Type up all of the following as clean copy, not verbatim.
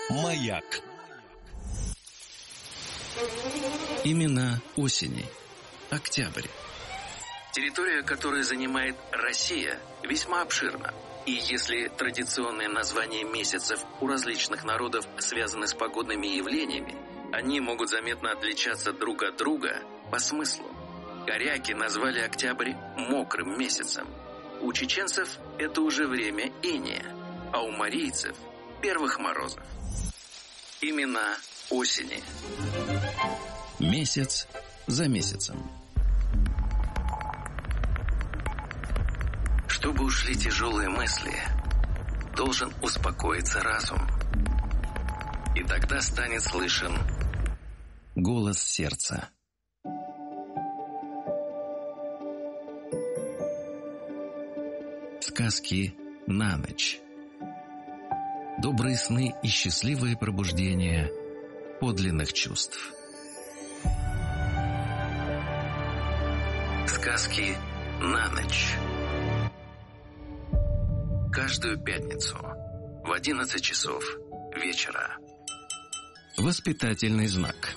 Маяк. Имена осени. Октябрь. Территория, которую занимает Россия, весьма обширна. И если традиционные названия месяцев у различных народов связаны с погодными явлениями, они могут заметно отличаться друг от друга по смыслу. Коряки назвали октябрь мокрым месяцем. У чеченцев это уже время иния, а у марийцев – первых морозов. Имена осени. Месяц за месяцем. Чтобы ушли тяжелые мысли, должен успокоиться разум. И тогда станет слышен голос сердца. Сказки на ночь. Добрые сны и счастливое пробуждение подлинных чувств. Сказки на ночь. Каждую пятницу в 11 часов вечера. Воспитательный знак.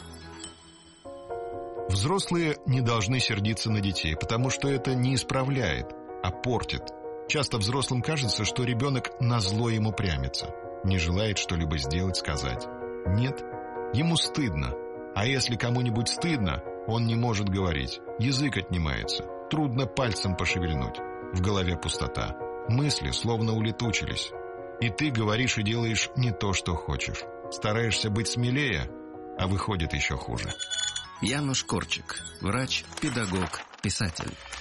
Взрослые не должны сердиться на детей, потому что это не исправляет, а портит. Часто взрослым кажется, что ребенок назло ему прямится, не желает что-либо сделать, сказать. Нет, ему стыдно. А если кому-нибудь стыдно, он не может говорить. Язык отнимается, трудно пальцем пошевельнуть. В голове пустота. Мысли словно улетучились. И ты говоришь и делаешь не то, что хочешь. Стараешься быть смелее, а выходит еще хуже. Януш Корчик. Врач, педагог, писатель.